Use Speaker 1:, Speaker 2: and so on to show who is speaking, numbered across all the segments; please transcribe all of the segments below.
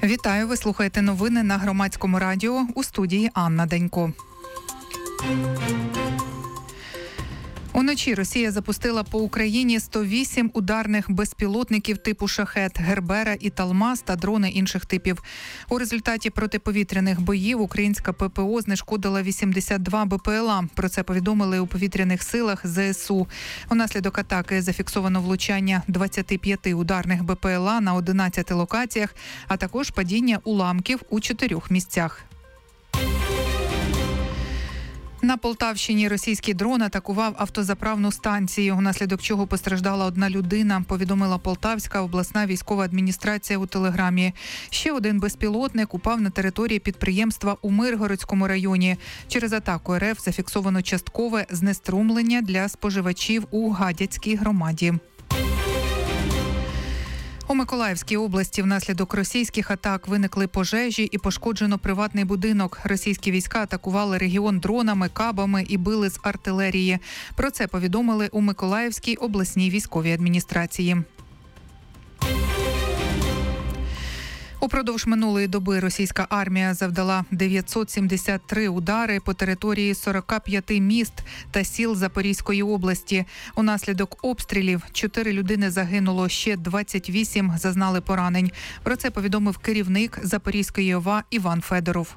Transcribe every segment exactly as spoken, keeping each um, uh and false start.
Speaker 1: Вітаю, ви слухаєте новини на Громадському радіо, у студії Анна Денько. Уночі Росія запустила по Україні сто вісім ударних безпілотників типу «Шахед», «Гербера» і «Талмаз» та дрони інших типів. У результаті протиповітряних боїв українська ППО знешкодила вісімдесят два БПЛА. Про це повідомили у повітряних силах ЗСУ. Унаслідок атаки зафіксовано влучання двадцяти п'яти ударних БПЛА на одинадцяти локаціях, а також падіння уламків у чотирьох місцях. На Полтавщині російський дрон атакував автозаправну станцію, унаслідок чого постраждала одна людина, повідомила Полтавська обласна військова адміністрація у телеграмі. Ще один безпілотник упав на території підприємства у Миргородському районі. Через атаку РФ зафіксовано часткове знеструмлення для споживачів у Гадяцькій громаді. У Миколаївській області внаслідок російських атак виникли пожежі і пошкоджено приватний будинок. Російські війська атакували регіон дронами, кабами і били з артилерії. Про це повідомили у Миколаївській обласній військовій адміністрації. Упродовж минулої доби російська армія завдала дев'ятсот сімдесят три удари по території сорока п'яти міст та сіл Запорізької області. Унаслідок обстрілів чотири людини загинуло, ще двадцять вісім зазнали поранень. Про це повідомив керівник Запорізької ОВА Іван Федоров.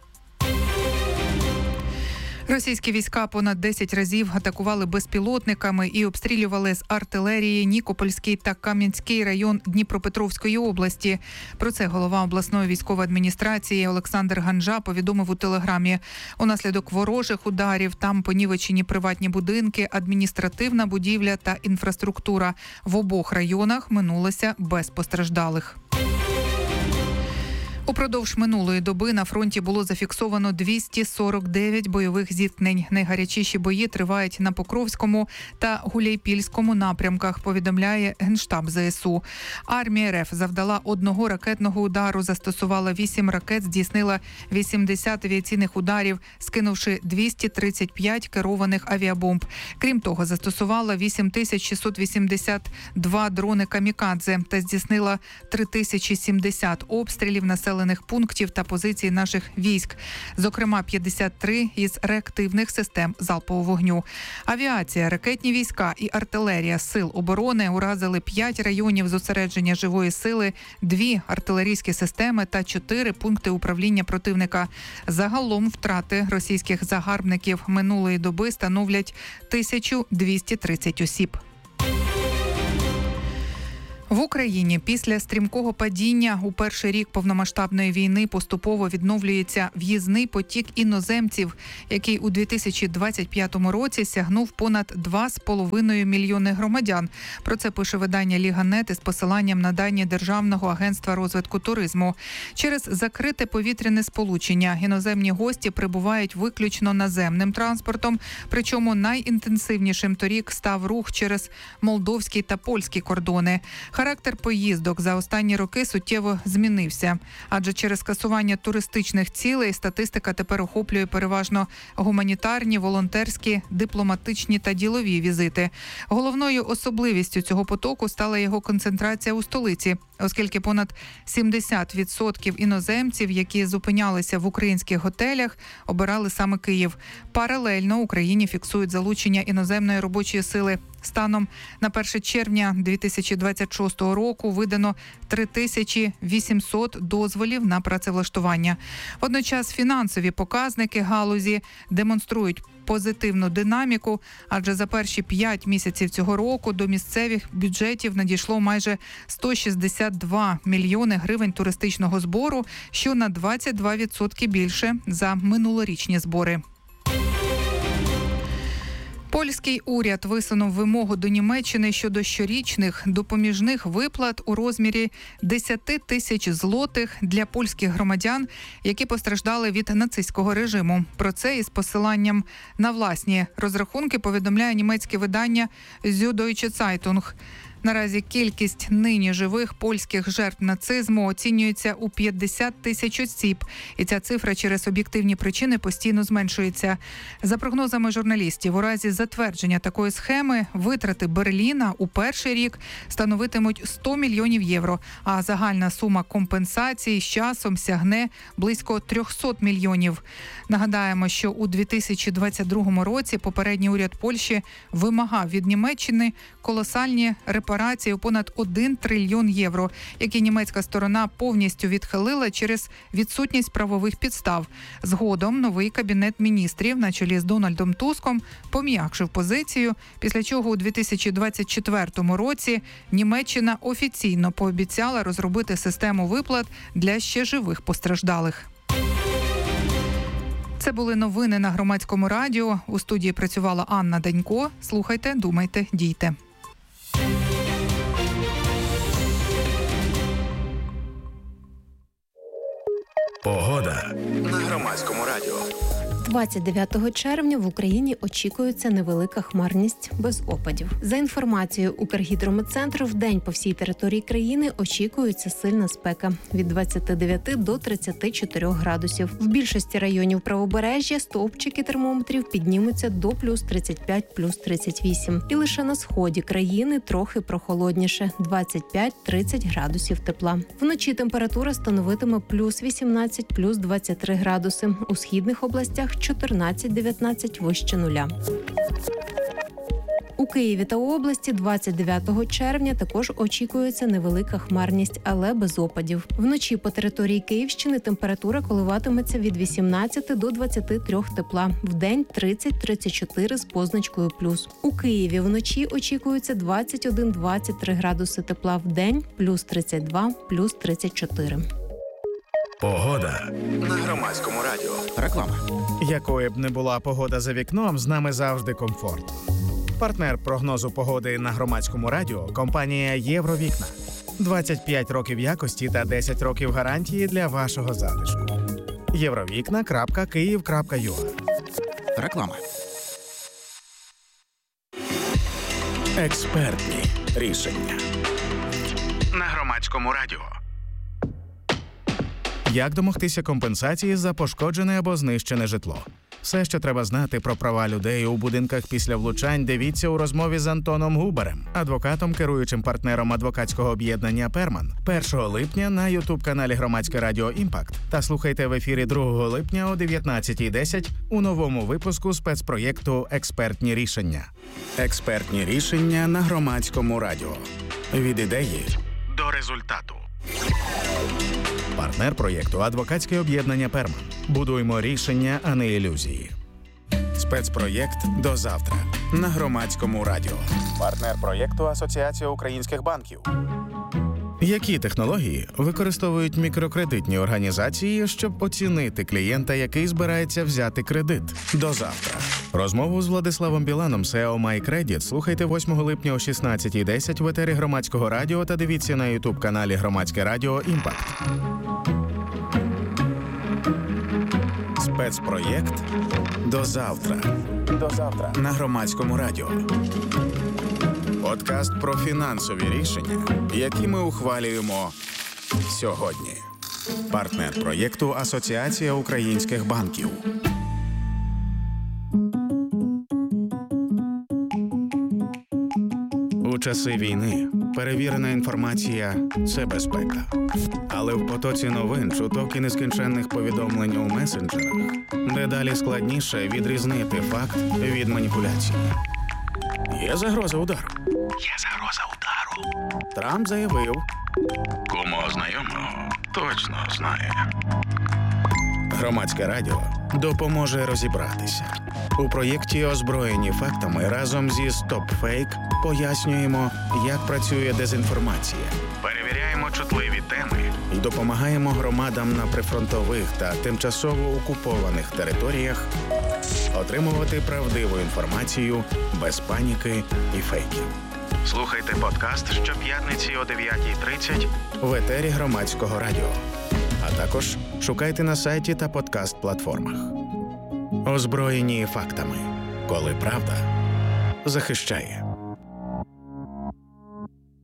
Speaker 1: Російські війська понад десять разів атакували безпілотниками і обстрілювали з артилерії Нікопольський та Кам'янський район Дніпропетровської області. Про це голова обласної військової адміністрації Олександр Ганжа повідомив у телеграмі. Унаслідок ворожих ударів там понівечені приватні будинки, адміністративна будівля та інфраструктура. В обох районах минулося без постраждалих. Упродовж минулої доби на фронті було зафіксовано двісті сорок дев'ять бойових зіткнень. Найгарячіші бої тривають на Покровському та Гуляйпільському напрямках, повідомляє Генштаб ЗСУ. Армія РФ завдала одного ракетного удару, застосувала вісім ракет, здійснила вісімдесят авіаційних ударів, скинувши двісті тридцять п'ять керованих авіабомб. Крім того, застосувала вісім тисяч шістсот вісімдесят два дрони камікадзе та здійснила три тисячі сімдесят обстрілів населених пунктів та позицій наших військ, зокрема п'ятдесят три із реактивних систем залпового вогню. Авіація, ракетні війська і артилерія сил оборони уразили п'ять районів зосередження живої сили, дві артилерійські системи та чотири пункти управління противника. Загалом втрати російських загарбників минулої доби становлять тисячу двісті тридцять осіб. В Україні після стрімкого падіння у перший рік повномасштабної війни поступово відновлюється в'їзний потік іноземців, який у дві тисячі двадцять п'ятому році сягнув понад два з половиною мільйони громадян. Про це пише видання Ліга.нет із посиланням на дані Державного агентства розвитку туризму. Через закрите повітряне сполучення іноземні гості прибувають виключно наземним транспортом, причому найінтенсивнішим торік став рух через молдовські та польські кордони. Характер поїздок за останні роки суттєво змінився, адже через скасування туристичних цілей статистика тепер охоплює переважно гуманітарні, волонтерські, дипломатичні та ділові візити. Головною особливістю цього потоку стала його концентрація у столиці, оскільки понад сімдесят відсотків іноземців, які зупинялися в українських готелях, обирали саме Київ. Паралельно Україні фіксують залучення іноземної робочої сили. Станом на перше червня дві тисячі двадцять шостого року видано три тисячі вісімсот дозволів на працевлаштування. Водночас фінансові показники галузі демонструють позитивну динаміку, адже за перші п'ять місяців цього року до місцевих бюджетів надійшло майже сто шістдесят два мільйони гривень туристичного збору, що на двадцять два відсотки більше за минулорічні збори. Польський уряд висунув вимогу до Німеччини щодо щорічних допоміжних виплат у розмірі десять тисяч злотих для польських громадян, які постраждали від нацистського режиму. Про це із посиланням на власні розрахунки повідомляє німецьке видання Süddeutsche Zeitung. Наразі кількість нині живих польських жертв нацизму оцінюється у п'ятдесят тисяч осіб. І ця цифра через об'єктивні причини постійно зменшується. За прогнозами журналістів, у разі затвердження такої схеми витрати Берліна у перший рік становитимуть сто мільйонів євро, а загальна сума компенсацій з часом сягне близько триста мільйонів. Нагадаємо, що у дві тисячі двадцять другому році попередній уряд Польщі вимагав від Німеччини колосальні репарації у понад один трильйон євро, які німецька сторона повністю відхилила через відсутність правових підстав. Згодом новий кабінет міністрів на чолі з Дональдом Туском пом'якшив позицію, після чого у дві тисячі двадцять четвертому році Німеччина офіційно пообіцяла розробити систему виплат для ще живих постраждалих. Це були новини на Громадському радіо. У студії працювала Анна Данько. Слухайте, думайте, дійте.
Speaker 2: Погода на Громадському радіо.
Speaker 3: двадцять дев'ятого червня в Україні очікується невелика хмарність без опадів. За інформацією Укргідрометцентру, в день по всій території країни очікується сильна спека – від двадцяти дев'яти до тридцяти чотирьох градусів. В більшості районів правобережжя стовпчики термометрів піднімуться до плюс тридцять п'ять, плюс тридцять вісім. І лише на сході країни трохи прохолодніше – двадцять п'ять - тридцять градусів тепла. Вночі температура становитиме плюс вісімнадцять, плюс двадцять три градуси. У східних областях чотирнадцять - дев'ятнадцять вище нуля. У Києві та області двадцять дев'ятого червня також очікується невелика хмарність, але без опадів. Вночі по території Київщини температура коливатиметься від вісімнадцяти до двадцяти трьох тепла. Вдень тридцять - тридцять чотири з позначкою плюс. У Києві вночі очікується двадцять один - двадцять три градуси тепла. Вдень плюс тридцять два, плюс тридцять чотири.
Speaker 2: Погода на Громадському радіо.
Speaker 4: Реклама. Якою б не була погода за вікном, з нами завжди комфорт. Партнер прогнозу погоди на Громадському радіо – компанія «Євровікна». двадцять п'ять років якості та десять років гарантії для вашого затишку. євровікна крапка київ крапка ю а.
Speaker 2: Реклама. Експертні рішення на Громадському радіо.
Speaker 4: Як домогтися компенсації за пошкоджене або знищене житло? Все, що треба знати про права людей у будинках після влучань, дивіться у розмові з Антоном Губарем, адвокатом, керуючим партнером адвокатського об'єднання «Перман», першого липня на ютуб-каналі Громадське радіо «Імпакт». Та слухайте в ефірі другого липня о дев'ятнадцятій десять у новому випуску спецпроєкту «Експертні рішення».
Speaker 2: Експертні рішення на Громадському радіо. Від ідеї до результату.
Speaker 4: Партнер проєкту – адвокатське об'єднання «Перман». Будуймо рішення, а не ілюзії.
Speaker 2: Спецпроєкт «До завтра» на Громадському радіо.
Speaker 4: Партнер проєкту – Асоціація українських банків. Які технології використовують мікрокредитні організації, щоб оцінити клієнта, який збирається взяти кредит?
Speaker 2: До завтра.
Speaker 4: Розмову з Владиславом Біланом, сі і о MyCredit, слухайте восьмого липня о шістнадцятій десять в етері Громадського радіо та дивіться на ютуб-каналі Громадське радіо «Імпакт».
Speaker 2: Спецпроєкт «До завтра».
Speaker 4: До завтра.
Speaker 2: На Громадському радіо. Подкаст про фінансові рішення, які ми ухвалюємо сьогодні. Партнер проєкту – Асоціація українських банків.
Speaker 4: У часи війни перевірена інформація – це безпека. Але в потоці новин, чуток і нескінченних повідомлень у месенджерах дедалі складніше відрізнити факт від маніпуляції. Є загроза удару.
Speaker 2: Є загроза удару.
Speaker 4: Трамп заявив.
Speaker 2: Кому знайомого точно знає.
Speaker 4: Громадське радіо допоможе розібратися. У проєкті «Озброєні фактами» разом зі «Стоп-фейк» пояснюємо, як працює дезінформація.
Speaker 2: Перевіряємо чутливі теми
Speaker 4: І допомагаємо громадам на прифронтових та тимчасово окупованих територіях отримувати правдиву інформацію без паніки і фейків.
Speaker 2: Слухайте подкаст щоп'ятниці о дев'ятій тридцять
Speaker 4: в етері Громадського радіо. А також шукайте на сайті та подкаст-платформах. Озброєні фактами. Коли правда захищає.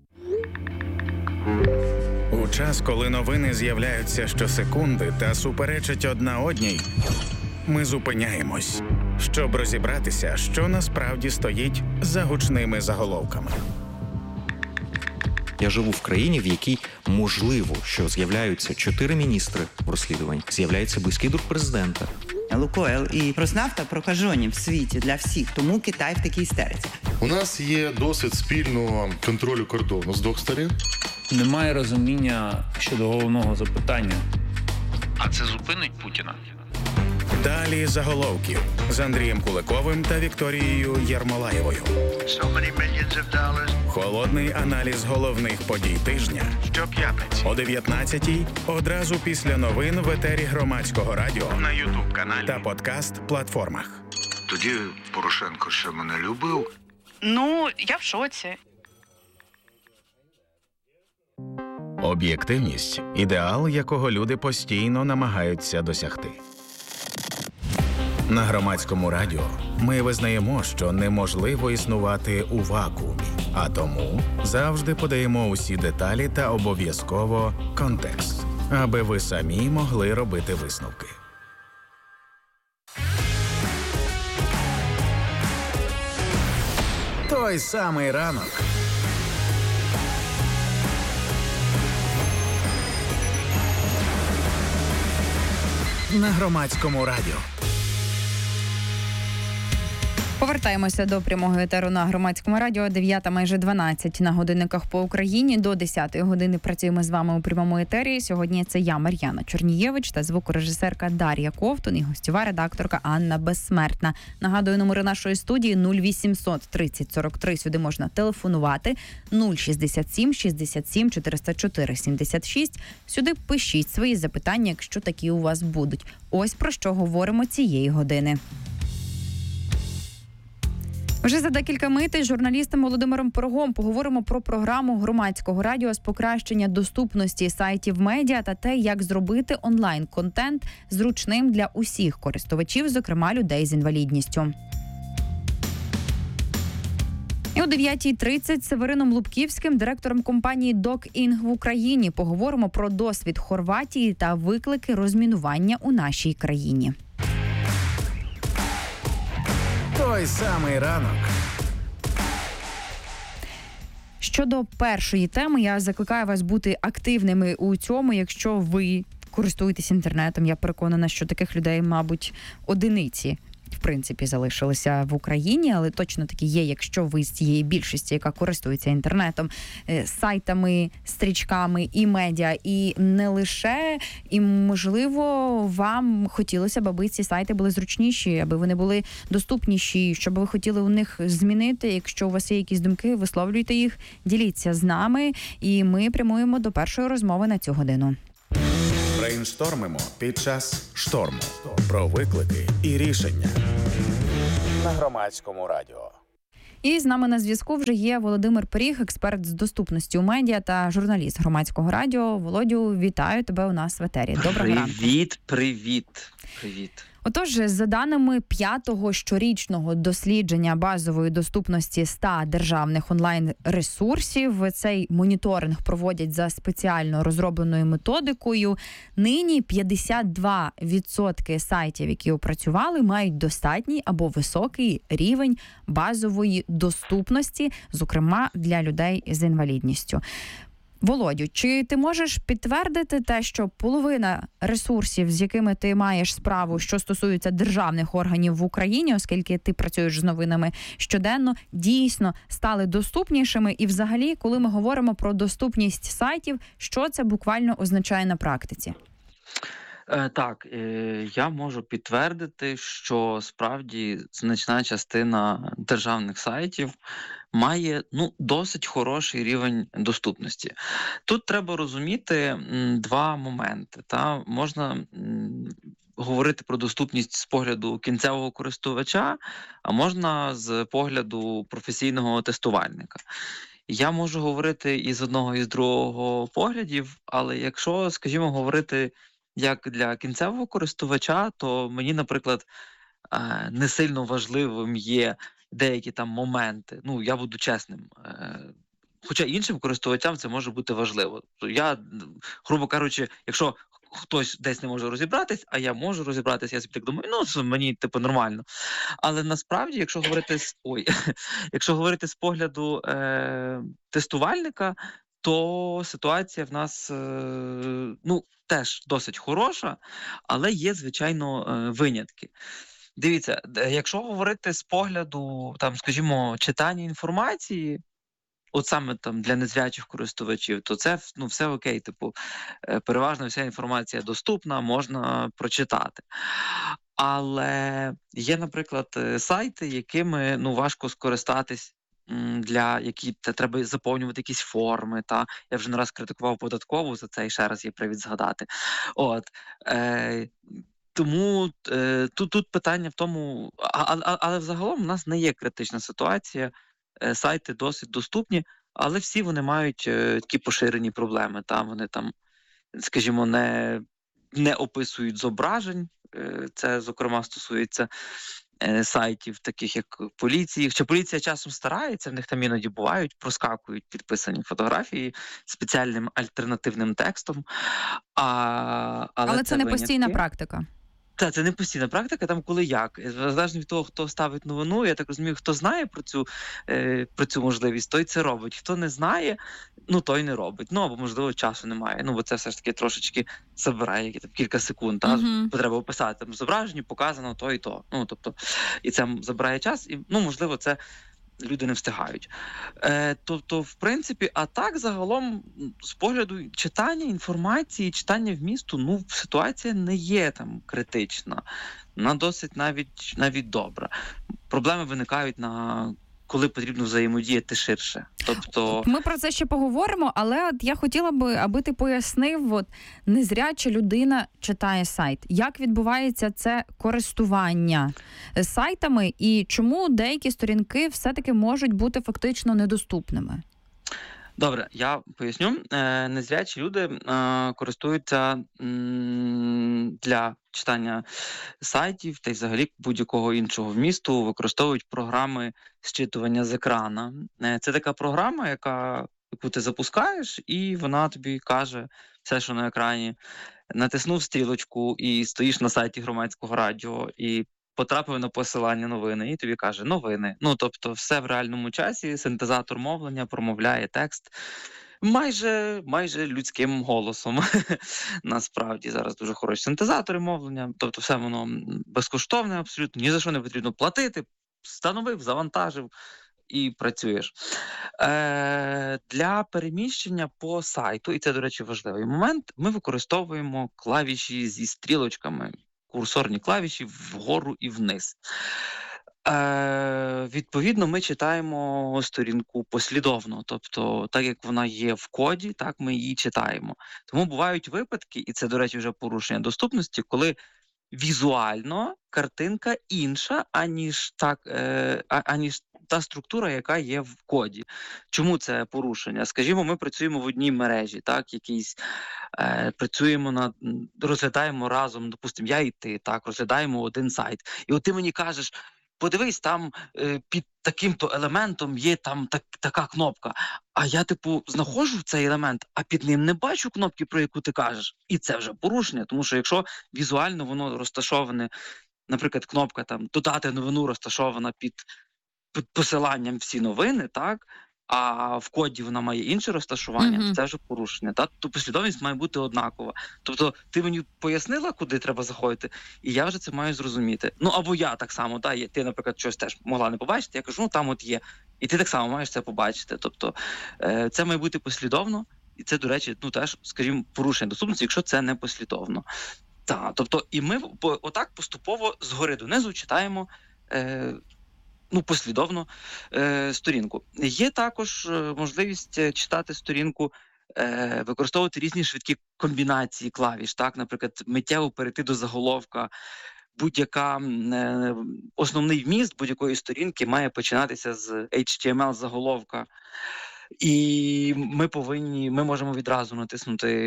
Speaker 2: час, коли новини з'являються щосекунди та суперечать одна одній, ми зупиняємось, щоб розібратися, що насправді стоїть за гучними заголовками.
Speaker 5: Я живу в країні, в якій можливо, що з'являються чотири міністри в розслідуванні, з'являється близький друг президента.
Speaker 6: Лукойл і Роснафта прокажені в світі для всіх, тому Китай в такій істериці.
Speaker 7: У нас є досвід спільного контролю кордону з двох сторін.
Speaker 8: Немає розуміння щодо головного запитання. А це зупинить Путіна?
Speaker 2: Далі заголовків з Андрієм Куликовим та Вікторією Єрмолаєвою. Холодний аналіз головних подій тижня щоп'ятниці о дев'ятнадцятій, одразу після новин в етері Громадського радіо на ютуб-каналі та подкаст-платформах.
Speaker 9: Тоді Порошенко ще мене любив.
Speaker 10: Ну, я в шоці.
Speaker 2: Об'єктивність – ідеал, якого люди постійно намагаються досягти. На Громадському радіо ми визнаємо, що неможливо існувати у вакуумі, а тому завжди подаємо усі деталі та обов'язково контекст, аби ви самі могли робити висновки. Той самий ранок. На Громадському радіо.
Speaker 11: Повертаємося до прямого етеру на Громадському радіо. дев'ята майже дванадцять на годинниках по Україні. До десятої години працюємо з вами у прямому етері. Сьогодні це я, Мар'яна Чорнієвич, та звукорежисерка Дар'я Ковтун і гостьова редакторка Анна Безсмертна. Нагадую, номери нашої студії нуль вісімсот тридцять сорок три. Сюди можна телефонувати. нуль шістдесят сім шістдесят сім чотириста чотири сімдесят шість. Сюди пишіть свої запитання, якщо такі у вас будуть. Ось про що говоримо цієї години. Вже за декілька мить з журналістом Володимиром Порогом поговоримо про програму Громадського радіо з покращення доступності сайтів медіа та те, як зробити онлайн-контент зручним для усіх користувачів, зокрема людей з інвалідністю. І о дев'ятій тридцять з Северином Лубківським, директором компанії DocIng в Україні, поговоримо про досвід Хорватії та виклики розмінування у нашій країні.
Speaker 2: Той самий ранок.
Speaker 11: Щодо першої теми, я закликаю вас бути активними у цьому, якщо ви користуєтесь інтернетом. Я переконана, що таких людей, мабуть, одиниці, в принципі, залишилися в Україні, але точно таки є, якщо ви з цієї більшості, яка користується інтернетом, сайтами, стрічками і медіа, і не лише, і, можливо, вам хотілося б, аби ці сайти були зручніші, аби вони були доступніші, щоб ви хотіли у них змінити. Якщо у вас є якісь думки, висловлюйте їх, діліться з нами, і ми прямуємо до першої розмови на цю годину.
Speaker 2: Брейнштормимо під час шторму. Про виклики і рішення. На Громадському радіо.
Speaker 11: І з нами на зв'язку вже є Володимир Поріг, експерт з доступності у медіа та журналіст Громадського радіо. Володю, вітаю тебе у нас в етері. Доброго ранку.
Speaker 12: Привіт, привіт, привіт.
Speaker 11: Отож, за даними п'ятого щорічного дослідження базової доступності ста державних онлайн-ресурсів, цей моніторинг проводять за спеціально розробленою методикою. Нині п'ятдесят два відсотки сайтів, які опрацювали, мають достатній або високий рівень базової доступності, зокрема для людей з інвалідністю. Володю, чи ти можеш підтвердити те, що половина ресурсів, з якими ти маєш справу, що стосуються державних органів в Україні, оскільки ти працюєш з новинами щоденно, дійсно стали доступнішими? І взагалі, коли ми говоримо про доступність сайтів, що це буквально означає на практиці?
Speaker 12: Так, я можу підтвердити, що справді значна частина державних сайтів має ну, досить хороший рівень доступності. Тут треба розуміти м, два моменти. Та? Можна м, говорити про доступність з погляду кінцевого користувача, а можна з погляду професійного тестувальника. Я можу говорити і з одного, і з другого поглядів, але якщо, скажімо, говорити як для кінцевого користувача, то мені, наприклад, не сильно важливим є деякі там моменти. Ну, я буду чесним. хоча іншим користувачам це може бути важливо. Я, грубо кажучи, якщо хтось десь не може розібратись, а я можу розібратись, я собі так думаю, ну, мені, типу, нормально. Але насправді, якщо говорити з, ой, якщо говорити з погляду е, тестувальника, то ситуація в нас, е, ну, теж досить хороша, але є, звичайно, е, винятки. Дивіться, якщо говорити з погляду, там, скажімо, читання інформації, от саме там для незрячих користувачів, то це, ну, все окей, типу, переважно вся інформація доступна, можна прочитати. Але є, наприклад, сайти, якими, ну, важко скористатись, для які та, треба заповнювати якісь форми. Та я вже не раз критикував податкову за це, і ще раз є привід згадати. От е, тому е, тут, тут питання в тому, а, а, але взагалом у нас не є критична ситуація. Сайти досить доступні, але всі вони мають е, такі поширені проблеми. Там вони там, скажімо, не, не описують зображень. Е, це, зокрема, стосується е, сайтів, таких як поліції. Хоча поліція часом старається, в них там іноді бувають, проскакують підписані фотографії спеціальним альтернативним текстом. А, але
Speaker 11: але
Speaker 12: це,
Speaker 11: це не
Speaker 12: винятки.
Speaker 11: Постійна практика.
Speaker 12: Так, це не постійна практика, там коли як. Залежно від того, хто ставить новину, я так розумію, хто знає про цю, е, про цю можливість, той це робить. Хто не знає, ну той не робить. Ну, або, можливо, часу немає. Ну, бо це все ж таки трошечки забирає які, там, кілька секунд. Та?
Speaker 11: Мгм.
Speaker 12: Треба описати, там, зображені, показано то і то. Ну, тобто, і це забирає час, і, ну, можливо, це люди не встигають. Е, тобто, в принципі, а так, загалом, з погляду читання інформації, читання вмісту, ну, ситуація не є там критична. Вона досить навіть, навіть добра. Проблеми виникають на коли потрібно взаємодіяти ширше. Тобто,
Speaker 11: ми про це ще поговоримо, але от я хотіла би, аби ти пояснив, от незряча людина читає сайт. Як відбувається це користування сайтами і чому деякі сторінки все-таки можуть бути фактично недоступними?
Speaker 12: добре, я поясню. Е, незрячі люди е, користуються м, для читання сайтів та й взагалі будь-якого іншого вмісту, використовують програми зчитування з екрана. Е, це така програма, яка, яку ти запускаєш, і вона тобі каже все, що на екрані. Натиснув стрілочку і стоїш на сайті Громадського радіо, і потрапив на посилання новини, і тобі каже новини. Ну, тобто, все в реальному часі, синтезатор мовлення промовляє текст майже, майже людським голосом. Насправді, зараз дуже хороші синтезатори мовлення, тобто все воно безкоштовне абсолютно, ні за що не потрібно платити, встановив, завантажив і працюєш. Е, для переміщення по сайту, і це, до речі, важливий момент, ми використовуємо клавіші зі стрілочками, курсорні клавіші вгору і вниз. Е, відповідно, ми читаємо сторінку послідовно, тобто так, як вона є в коді, так ми її читаємо. Тому бувають випадки, і це, до речі, вже порушення доступності, коли візуально картинка інша, аніж, так, е, аніж та структура, яка є в коді. Чому це порушення? Скажімо, ми працюємо в одній мережі, так, якийсь, е, працюємо над, розглядаємо разом, допустимо, я і ти, так, розглядаємо один сайт. І от ти мені кажеш, подивись, там е, під таким-то елементом є там так, така кнопка. А я, типу, знаходжу цей елемент, а під ним не бачу кнопки, про яку ти кажеш. І це вже порушення, тому що якщо візуально воно розташоване, наприклад, кнопка там «Додати новину» розташована під, під посиланням всі новини, так, а в коді вона має інше розташування, mm-hmm. це вже порушення. Так? То послідовність має бути однакова. Тобто ти мені пояснила, куди треба заходити, і я вже це маю зрозуміти. Ну, або я так само, так, ти, наприклад, щось теж могла не побачити, я кажу, ну, там от є. І ти так само маєш це побачити. Тобто е- це має бути послідовно, і це, до речі, ну, теж, скажімо, порушення доступності, якщо це не послідовно. Так, тобто, і ми по- отак поступово згори донизу читаємо е- ну, послідовно е, сторінку. Є також е, можливість читати сторінку, е, використовувати різні швидкі комбінації клавіш, так, наприклад, миттєво перейти до заголовка. Будь-яка е, основний вміст будь-якої сторінки має починатися з ейч ті ем ел заголовка. І ми повинні, ми можемо відразу натиснути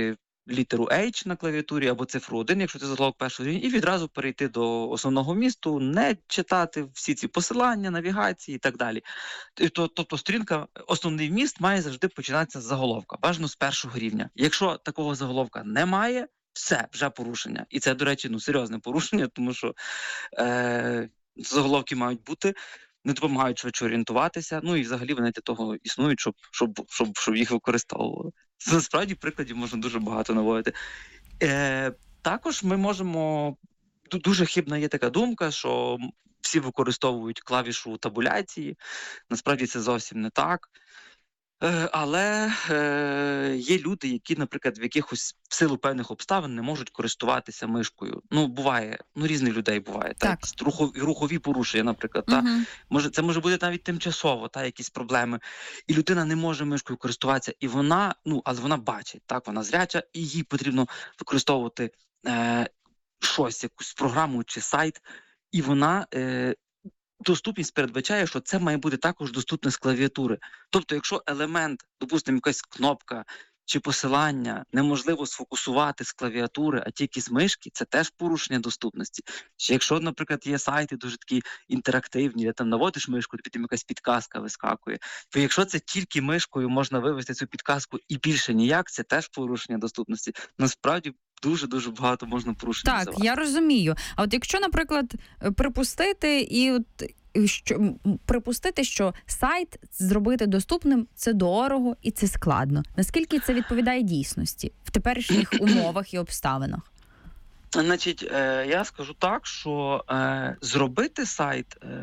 Speaker 12: літеру H на клавіатурі або цифру один, якщо це заголовок першого рівня, і відразу перейти до основного вмісту, не читати всі ці посилання, навігації і так далі. Тобто сторінка, основний вміст має завжди починатися з заголовка, бажано з першого рівня. Якщо такого заголовка немає, все, вже порушення. І це, до речі, ну, серйозне порушення, тому що е, заголовки мають бути, не допомагають швидше орієнтуватися, ну і взагалі вони для того існують, щоб, щоб, щоб, щоб їх використовували. Насправді, прикладів можна дуже багато наводити. Е, також ми можемо... Дуже хибна є така думка, що всі використовують клавішу табуляції. Насправді це зовсім не так. Е, але е, є люди, які, наприклад, в якихось в силу певних обставин не можуть користуватися мишкою. Ну, буває, ну різних людей буває. Так. Так? Рухові, рухові порушення, наприклад. Угу. Та? Може, це може бути навіть тимчасово, та, якісь проблеми. І людина не може мишкою користуватися, і вона, ну, але вона бачить, так, вона зряча, і їй потрібно використовувати е, щось, якусь програму чи сайт, і вона... Е, доступність передбачає, що це має бути також доступне з клавіатури. Тобто, якщо елемент, допустимо, якась кнопка чи посилання неможливо сфокусувати з клавіатури, а тільки з мишки, це теж порушення доступності. Чи якщо, наприклад, є сайти дуже такі інтерактивні, де там наводиш мишку, тобі там якась підказка вискакує, то якщо це тільки мишкою можна вивести цю підказку і більше ніяк, це теж порушення доступності. Насправді, дуже-дуже багато можна порушити.
Speaker 11: Так, називати. Я розумію. А от якщо, наприклад, припустити і от що припустити, що сайт зробити доступним – це дорого і це складно. Наскільки це відповідає дійсності в теперішніх умовах і обставинах?
Speaker 12: Значить, е, я скажу так, що е, зробити сайт е,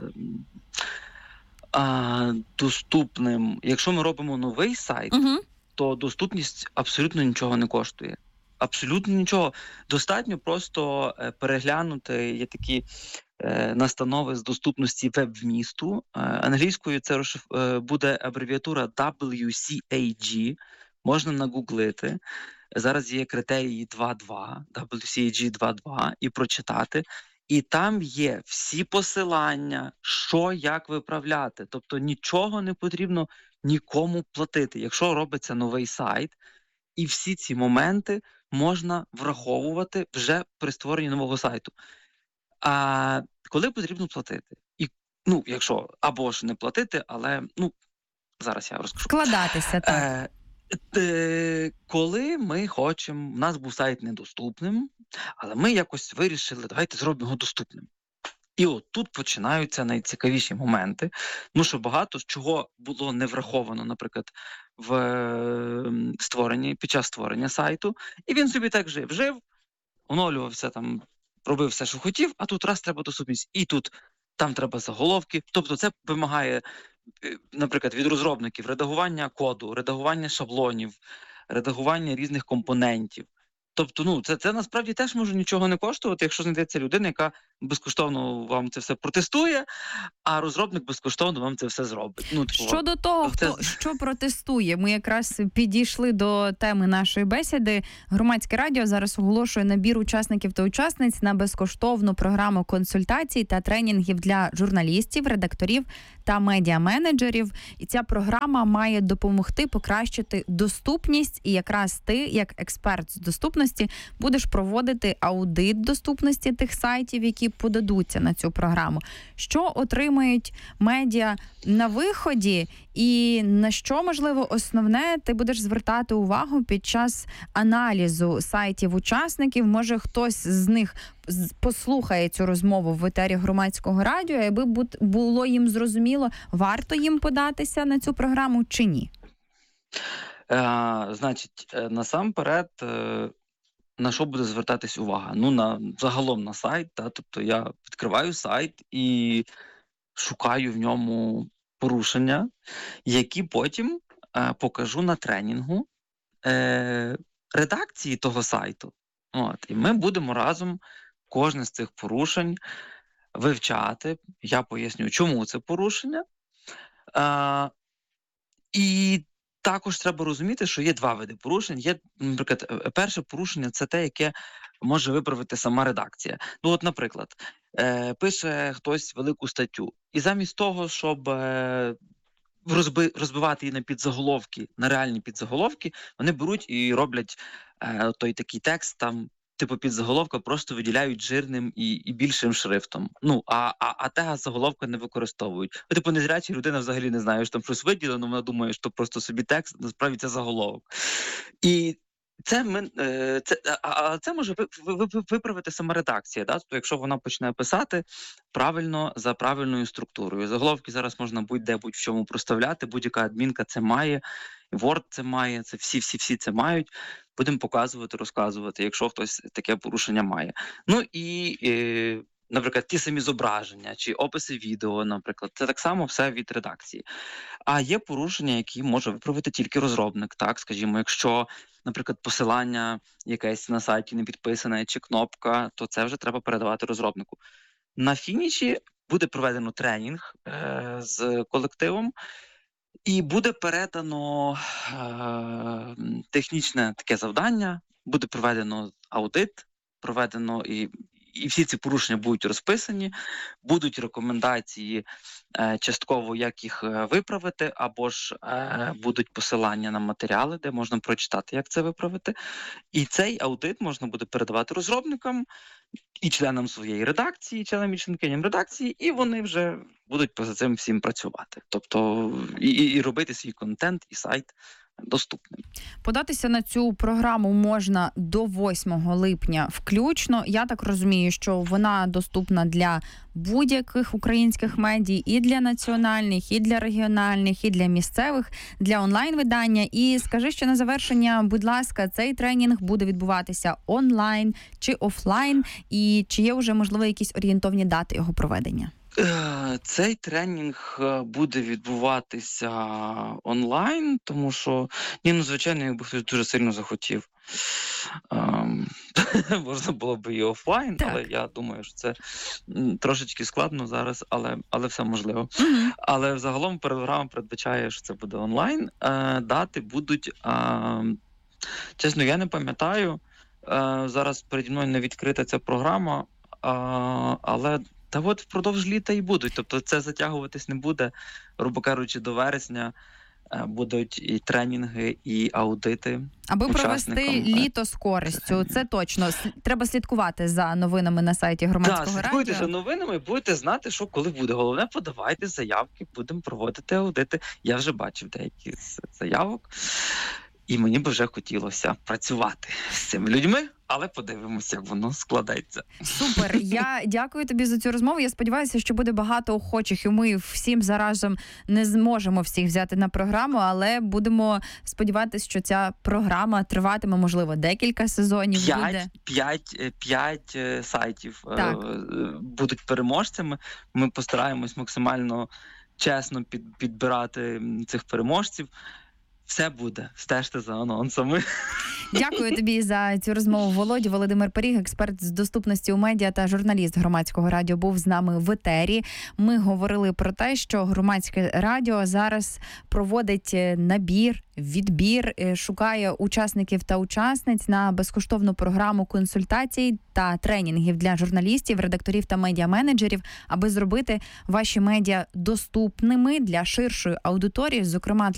Speaker 12: е, доступним, якщо ми робимо новий сайт, угу. то доступність абсолютно нічого не коштує. Абсолютно нічого. Достатньо просто переглянути, є такі е, настанови з доступності веб-вмісту. Е, англійською це розшиф... е, буде абревіатура дабл ю сі ей джі. Можна нагуглити. Зараз є критерії два два, дабл ю сі ей джі два два, і прочитати. І там є всі посилання, що, як виправляти. Тобто нічого не потрібно нікому платити. Якщо робиться новий сайт, і всі ці моменти можна враховувати вже при створенні нового сайту. А коли потрібно платити? І, ну, якщо або ж не платити, але, ну, зараз я розкажу.
Speaker 11: Вкладатися, так.
Speaker 12: Е, е, коли ми хочемо, в нас був сайт недоступним, але ми якось вирішили, давайте зробимо його доступним. І от тут починаються найцікавіші моменти, тому що багато чого було не враховано, наприклад, в створенні, під час створення сайту, і він собі так жив, жив, оновлювався там, робив все, що хотів, а тут раз треба доступність, і тут там треба заголовки. Тобто це вимагає, наприклад, від розробників редагування коду, редагування шаблонів, редагування різних компонентів. Тобто, ну, це, це насправді теж може нічого не коштувати, якщо знайдеться людина, яка безкоштовно вам це все протестує, а розробник безкоштовно вам це все зробить. Ну, типу,
Speaker 11: щодо того,
Speaker 12: це...
Speaker 11: хто що протестує, ми якраз підійшли до теми нашої бесіди. Громадське радіо зараз оголошує набір учасників та учасниць на безкоштовну програму консультацій та тренінгів для журналістів, редакторів та медіаменеджерів. І ця програма має допомогти покращити доступність, і якраз ти, як експерт з доступності, будеш проводити аудит доступності тих сайтів, які подадуться на цю програму. Що отримають медіа на виході і на що, можливо, основне ти будеш звертати увагу під час аналізу сайтів учасників? Може, хтось з них послухає цю розмову в етері Громадського радіо, аби було їм зрозуміло, варто їм податися на цю програму чи ні?
Speaker 12: Е, значить, насамперед, на що буде звертатись увага? Ну, на загалом на сайт, та, тобто я відкриваю сайт і шукаю в ньому порушення, які потім е, покажу на тренінгу е, редакції того сайту. От, і ми будемо разом кожне з цих порушень вивчати. Я поясню, чому це порушення. Е, і також треба розуміти, що є два види порушень. Є, наприклад, перше порушення – це те, яке може виправити сама редакція. Ну, от, наприклад, е, пише хтось велику статтю, і замість того, щоб е, розби, розбивати її на підзаголовки, на реальні підзаголовки, вони беруть і роблять е, той такий текст там, типу під заголовка просто виділяють жирним і, і більшим шрифтом. Ну, а, а, а тега заголовка не використовують. Ну, типу, незряча людина взагалі не знає, що там щось виділено, вона думає, що просто собі текст, насправді це заголовок. І це, ми, це, а це може виправити сама редакція, да? Тобто, якщо вона почне писати правильно, за правильною структурою. Заголовки зараз можна будь-де, будь-в чому проставляти, будь-яка адмінка це має, Word це має, це всі-всі-всі це мають. Будемо показувати, розказувати, якщо хтось таке порушення має. Ну і, і наприклад, ті самі зображення чи описи відео, наприклад, це так само все від редакції. А є порушення, які може виправити тільки розробник, так, скажімо, якщо, наприклад, посилання якесь на сайті не підписане чи кнопка, то це вже треба передавати розробнику. На фініші буде проведено тренінг е- з колективом, і буде передано е- технічне таке завдання, буде проведено аудит, проведено і І всі ці порушення будуть розписані, будуть рекомендації е, частково, як їх виправити, або ж е, будуть посилання на матеріали, де можна прочитати, як це виправити. І цей аудит можна буде передавати розробникам і членам своєї редакції, членам і членкиням редакції, і вони вже будуть поза цим всім працювати. Тобто і, і робити свій контент і сайт доступним.
Speaker 11: Податися на цю програму можна до восьмого липня включно. Я так розумію, що вона доступна для будь-яких українських медій, і для національних, і для регіональних, і для місцевих, для онлайн-видання. І скажи ще на завершення, будь ласка, цей тренінг буде відбуватися онлайн чи офлайн? І чи є вже, можливо, якісь орієнтовні дати його проведення?
Speaker 12: Цей тренінг буде відбуватися онлайн, тому що, ні, ну, звичайно, якби хтось дуже сильно захотів, ем, можна було б і офлайн, так. Але я думаю, що це трошечки складно зараз, але, але все можливо. Mm-hmm. Але взагалом програма передбачає, що це буде онлайн. Е, дати будуть, е, чесно, я не пам'ятаю, е, зараз переді мною не відкрита ця програма, е, але та от впродовж літа і будуть. Тобто це затягуватись не буде, грубо кажучи, до вересня будуть і тренінги, і аудити.
Speaker 11: Аби провести літо з користю, це точно. Треба слідкувати за новинами на сайті Громадського радіо.
Speaker 12: Так, слідкуйте за новинами, будете знати, що коли буде. Головне, подавайте заявки, будемо проводити аудити. Я вже бачив деякі з заявок. І мені б вже хотілося працювати з цими людьми, але подивимося, як воно складається.
Speaker 11: Супер. Я дякую тобі за цю розмову. Я сподіваюся, що буде багато охочих, і ми всім заразом не зможемо всіх взяти на програму, але будемо сподіватися, що ця програма триватиме, можливо, декілька сезонів.
Speaker 12: П'ять,
Speaker 11: буде.
Speaker 12: п'ять, п'ять сайтів
Speaker 11: так.
Speaker 12: будуть переможцями. Ми постараємось максимально чесно під, підбирати цих переможців. Все буде. Стежте за анонсами.
Speaker 11: Дякую тобі за цю розмову, Володя. Володимир Періг, експерт з доступності у медіа та журналіст Громадського радіо, був з нами в етері. Ми говорили про те, що Громадське радіо зараз проводить набір, відбір, шукає учасників та учасниць на безкоштовну програму консультацій та тренінгів для журналістів, редакторів та медіаменеджерів, аби зробити ваші медіа доступними для ширшої аудиторії, зокрема